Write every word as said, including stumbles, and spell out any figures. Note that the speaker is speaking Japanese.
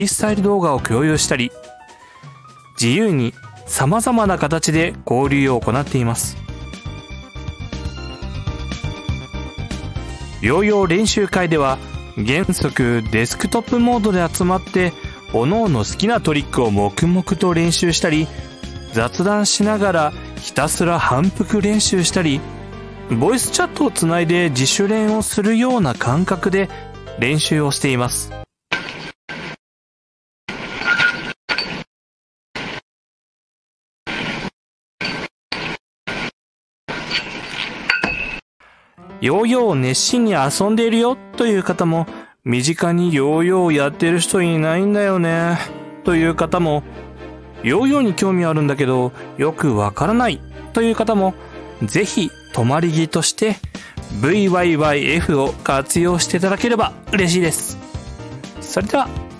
スタイル動画を共有したり、自由に様々な形で交流を行っています。ヨーヨー練習会では原則デスクトップモードで集まって各々好きなトリックを黙々と練習したり、雑談しながらひたすら反復練習したり、ボイスチャットをつないで自主練をするような感覚で練習をしています。ヨーヨーを熱心に遊んでいるよという方も、身近にヨーヨーをやってる人いないんだよねという方も、ヨーヨーに興味あるんだけどよくわからないという方も、ぜひ泊まり木として ブイワイワイエフ を活用していただければ嬉しいです。それでは。